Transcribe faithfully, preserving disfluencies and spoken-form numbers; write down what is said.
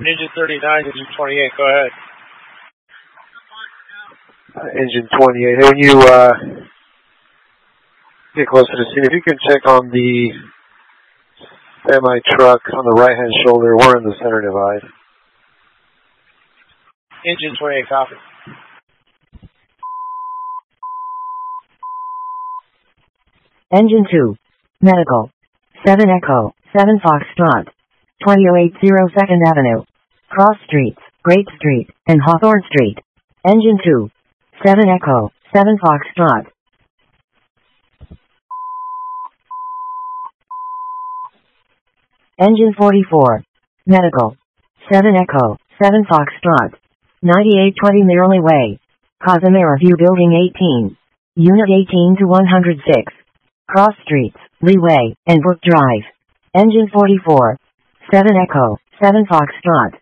Engine thirty-nine, engine twenty-eight, go ahead. Uh, engine twenty-eight. Hey, when you uh, get close to the scene, if you can check on the semi-truck on the right-hand shoulder, we're in the center divide. Engine twenty-eight, copy. Engine two. Medical. seven Echo, seven Foxtrot. twenty oh eight oh second Avenue. Cross Streets, Great Street, and Hawthorne Street. Engine two. seven Echo, seven Foxtrot. Engine forty-four. Medical. seven Echo, seven Foxtrot. ninety-eight twenty Merrily Way. Casimira View Building eighteen. Unit eighteen to one oh six. Cross Streets, Lee Way, and Brook Drive. Engine forty-four. seven Echo, seven Foxtrot.